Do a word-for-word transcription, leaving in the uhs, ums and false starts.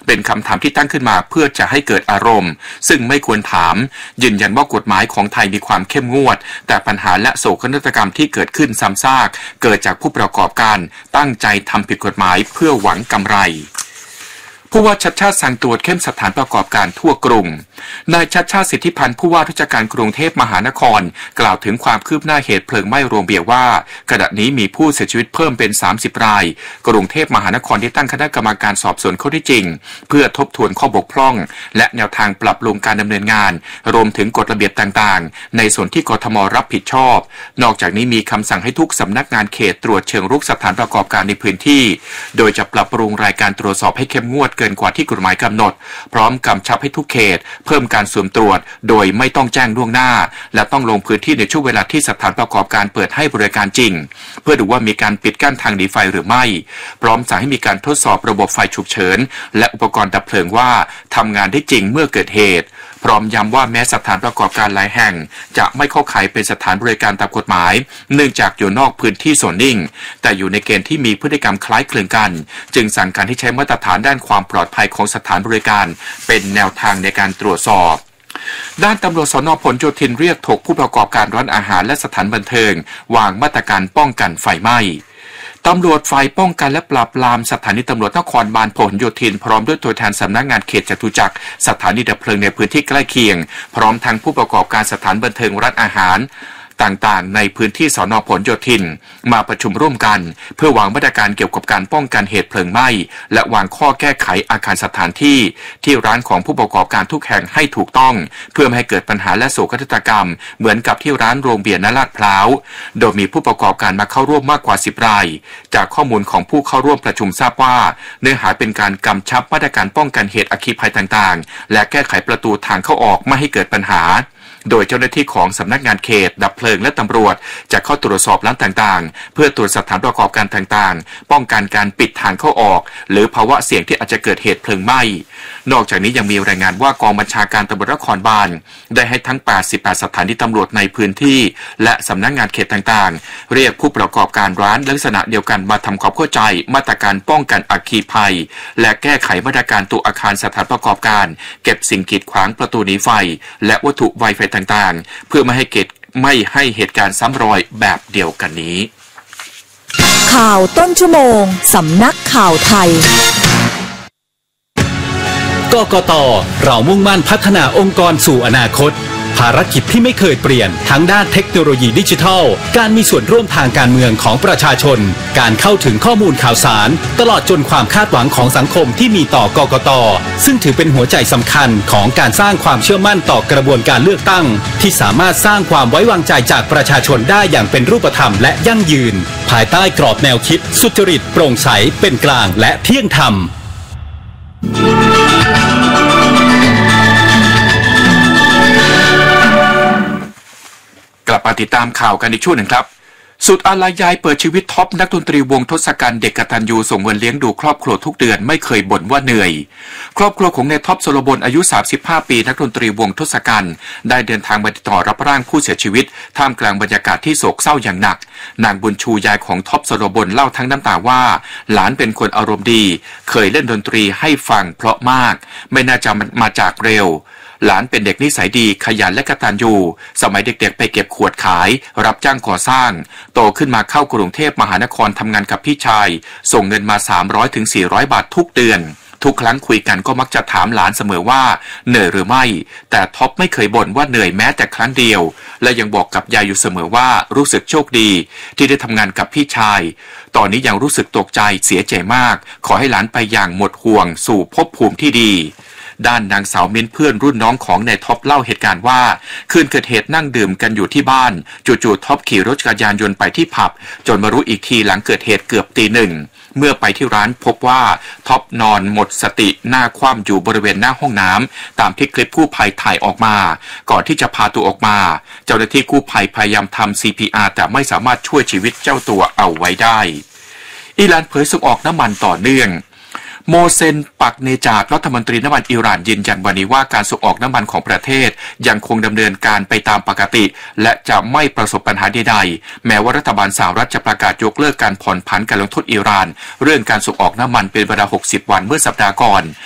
เป็นคำถามที่ตั้งขึ้นมาเพื่อจะให้เกิดอารมณ์ซึ่งไม่ควรถามยืนยันว่ากฎหมายของไทยมีความเข้มงวดแต่ปัญหาและโศกนาฏกรรมที่เกิดขึ้นซ้ำซากเกิดจากผู้ประกอบการตั้งใจทำผิดกฎหมายเพื่อหวังกำไรผู้ว่าชัชชาติสั่งตรวจเข้มสถานประกอบการทั่วกรุงนายชัชชาติสิทธิพันธ์ผู้ว่าราชการกรุงเทพมหานครกล่าวถึงความคืบหน้าเหตุเพลิงไหม้โรงเบียร์ว่าขณะนี้มีผู้เสียชีวิตเพิ่มเป็นสามสิบรายกรุงเทพมหานครได้ตั้งคณะกรรมการสอบสวนข้อเท็จจริงเพื่อทบทวนข้อบกพร่องและแนวทางปรับปรุงการดำเนินงานรวมถึงกฎระเบียบต่างๆในส่วนที่กทมรับผิดชอบนอกจากนี้มีคำสั่งให้ทุกสำนักงานเขตตรวจเชิงรุกสถานประกอบการในพื้นที่โดยจะปรับปรุงรายการตรวจสอบให้เข้มงวดเกินกว่าที่กฎหมายกำหนดพร้อมกำชับให้ทุกเขตเพิ่มการสุ่มตรวจโดยไม่ต้องแจ้งล่วงหน้าและต้องลงพื้นที่ในช่วงเวลาที่สถานประกอบการเปิดให้บริการจริงเพื่อดูว่ามีการปิดกั้นทางหนีไฟหรือไม่พร้อมสั่งให้มีการทดสอบระบบไฟฉุกเฉินและอุปกรณ์ดับเพลิงว่าทำงานได้จริงเมื่อเกิดเหตุพร้อมย้ำว่าแม้สถานประกอบการหลายแห่งจะไม่เข้าข่ายเป็นสถานบริการตามกฎหมายเนื่องจากอยู่นอกพื้นที่โซนนิ่งแต่อยู่ในเกณฑ์ที่มีพฤติกรรมคล้ายคลึงกันจึงสั่งการให้ใช้มาตรฐานด้านความปลอดภัยของสถานบริการเป็นแนวทางในการตรวจสอบด้านตำรวจสน.ผลโยธินเรียกถกผู้ประกอบการร้านอาหารและสถานบันเทิงวางมาตรการป้องกันไฟไหม้ตำรวจฝ่ายป้องกันและปราบปรามสถานีตำรวจนครบาลพหลโยธินพร้อมด้วยตัวแทนสำนักงานเขตจตุจักรสถานีดับเพลิงในพื้นที่ใกล้เคียงพร้อมทั้งผู้ประกอบการสถานบันเทิงร้านอาหารต่างๆในพื้นที่สน.ผลโยธินมาประชุมร่วมกันเพื่อวางมาตรการเกี่ยวกับการป้องกันเหตุเพลิงไหม้และวางข้อแก้ไขอาคารสถานที่ที่ร้านของผู้ประกอบการทุกแห่งให้ถูกต้องเพื่อไม่ให้เกิดปัญหาและโศกนาฏกรรมเหมือนกับที่ร้านโรงเบียร์ณลาดพร้าวโดยมีผู้ประกอบการมาเข้าร่วมมากกว่าสิบรายจากข้อมูลของผู้เข้าร่วมประชุมทราบว่าเนื้อหาเป็นการกำชับมาตรการป้องกันเหตุอัคคีภัยต่างๆและแก้ไขประตูทางเข้าออกไม่ให้เกิดปัญหาโดยเจ้าหน้าที่ของสำนักงานเขตดับเพลิงและตำรวจจะเข้าตรวจสอบร้านต่างๆเพื่อตรวจสถานประกอบการต่างๆป้องกันการปิดทางเข้าออกหรือภาวะเสี่ยงที่อาจจะเกิดเหตุเพลิงไหม้นอกจากนี้ยังมีรายงานว่ากองบัญชาการตำรวจนครบาลได้ให้ทั้งแปดสิบแปดสถานีตำรวจในพื้นที่และสำนักงานเขตต่างๆเรียกผู้ประกอบการร้านลักษณะเดียวกันมาทำความเข้าใจมาตรการป้องกันอัคคีภัยและแก้ไขมาตรการตัวอาคารสถานประกอบการเก็บสิ่งกีดขวางประตูหนีไฟและวัตถุไวไฟต่างๆเพื่อไม่ให้เกิดไม่ให้เหตุการณ์ซ้ำรอยแบบเดียวกันนี้ข่าวต้นชั่วโมงสำนักข่าวไทยกกต.เรามุ่งมั่นพัฒนาองค์กรสู่อนาคตภารกิจที่ไม่เคยเปลี่ยนทั้งด้านเทคโนโลยีดิจิทัลการมีส่วนร่วมทางการเมืองของประชาชนการเข้าถึงข้อมูลข่าวสารตลอดจนความคาดหวังของสังคมที่มีต่อกกต.ซึ่งถือเป็นหัวใจสำคัญของการสร้างความเชื่อมั่นต่อกระบวนการเลือกตั้งที่สามารถสร้างความไว้วางใจจากประชาชนได้อย่างเป็นรูปธรรมและยั่งยืนภายใต้กรอบแนวคิดสุจริตโปร่งใสเป็นกลางและเที่ยงธรรมกลับมาติดตามข่าวกันอีกช่วงหนึ่งครับสุดอาลัยยายเปิดชีวิตท็อปนักดนตรีวงทศกัณฐ์เด็กกตัญญูส่งเงินเลี้ยงดูครอบครัวทุกเดือนไม่เคยบ่นว่าเหนื่อยครอบครัวของนายท็อปโซโลบนอายุสามสิบห้าปีนักดนตรีวงทศกัณฐ์ได้เดินทางมาติดต่อรับร่างผู้เสียชีวิตท่ามกลางบรรยากาศที่โศกเศร้าอย่างหนักนางบุญชูยายของท็อปโซโลบนเล่าทั้งน้ำตาว่าหลานเป็นคนอารมณ์ดีเคยเล่นดนตรีให้ฟังเพราะมากไม่น่าจะมาจากเร็วหลานเป็นเด็กนิสัยดีขยันและกตัญญูสมัยเด็กๆไปเก็บขวดขายรับจ้างก่อสร้างโตขึ้นมาเข้ากรุงเทพมหานครทำงานกับพี่ชายส่งเงินมา สามร้อยถึงสี่ร้อย บาททุกเดือนทุกครั้งคุยกันก็มักจะถามหลานเสมอว่าเหนื่อยหรือไม่แต่ท็อปไม่เคยบ่นว่าเหนื่อยแม้แต่ครั้งเดียวและยังบอกกับยายอยู่เสมอว่ารู้สึกโชคดีที่ได้ทำงานกับพี่ชายตอนนี้ยังรู้สึกตกใจเสียใจมากขอให้หลานไปอย่างหมดห่วงสู่ภพภูมิที่ดีด้านนางสาวมิ้นเพื่อนรุ่นน้องของนายท็อปเล่าเหตุการณ์ว่าคืนเกิดเหตุนั่งดื่มกันอยู่ที่บ้านจู่ๆท็อปขี่รถจักรยานยนต์ไปที่ผับจนมารู้อีกทีหลังเกิดเหตุเกือบตีหนึ่งเมื่อไปที่ร้านพบว่าท็อปนอนหมดสติหน้าคว่ำอยู่บริเวณหน้าห้องน้ำตามที่คลิปกู้ภัยถ่ายออกมาก่อนที่จะพาตัวออกมาเจ้าหน้าที่กู้ภัยพยายามทำ ซี พี อาร์ แต่ไม่สามารถช่วยชีวิตเจ้าตัวเอาไว้ได้อิหร่านเผยส่งออกน้ำมันต่อเนื่องโมเซนปักเนจาดรัฐมนตรีน้ำมันอิหร่านยืนยันวันนี้ว่าการส่งออกน้ำมันของประเทศยังคงดำเนินการไปตามปกติและจะไม่ประสบปัญหาใดๆแม้ว่ารัฐบาลสหรัฐจะประกาศยกเลิกการผ่อนผันการลงทุนอิหร่านเรื่องการส่งออกน้ำมันเป็นเวลาหกสิบวันเมื่อสัปดาห์ก่อน